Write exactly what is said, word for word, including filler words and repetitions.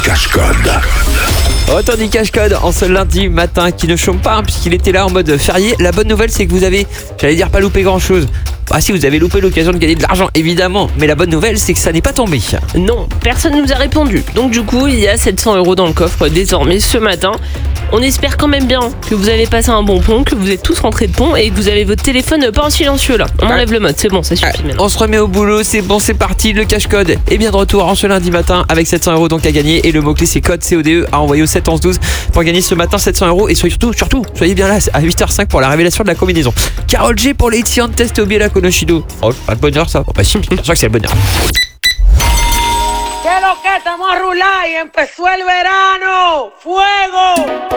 cache-code. Retour cache-code en ce lundi matin qui ne chôme pas hein, puisqu'il était là en mode férié. La bonne nouvelle c'est que vous avez, j'allais dire pas loupé grand chose. Ah si, vous avez loupé l'occasion de gagner de l'argent évidemment, mais la bonne nouvelle c'est que ça n'est pas tombé. Non, personne ne nous a répondu. Donc du coup, il y a sept cents euros dans le coffre désormais ce matin. On espère quand même bien que vous avez passé un bon pont, que vous êtes tous rentrés de pont et que vous avez votre téléphone pas en silencieux là. On enlève le mode, c'est bon, ça suffit maintenant. On se remet au boulot, c'est bon, c'est parti, le cache-code est bien de retour en ce lundi matin avec sept cents euros donc à gagner et le mot-clé c'est code C O D E à envoyer au sept onze douze pour gagner ce matin sept cents euros et surtout, surtout, soyez bien là à huit heures cinq pour la révélation de la combinaison. Carole G pour les Etienne Test Obi la Konoshido. Oh, pas de bonheur ça. Oh, bah si, bien sûr que c'est le bonheur. ¿Qué lo que estamos a rular y empezó el verano? ¡Fuego!